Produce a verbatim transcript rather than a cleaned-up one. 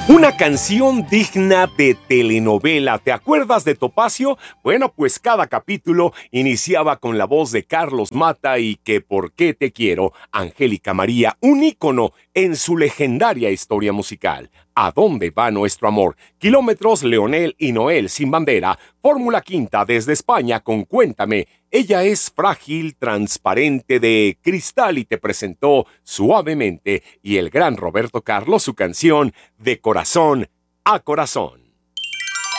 Una canción digna de telenovela. ¿Te acuerdas de Topacio? Bueno, pues cada capítulo iniciaba con la voz de Carlos Mata y que ¿por qué te quiero? Angélica María, un ícono en su legendaria historia musical. ¿A dónde va nuestro amor? Kilómetros, Leonel y Noel sin bandera. Fórmula Quinta desde España con Cuéntame. Ella es frágil, transparente, de cristal y te presentó Suavemente. Y el gran Roberto Carlos su canción De corazón a corazón.